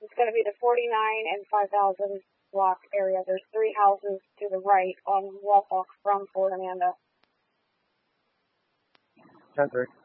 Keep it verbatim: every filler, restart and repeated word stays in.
it's going to be the forty-nine and five thousand block area. There's three houses to the right on Walk from Fort Amanda. ten three.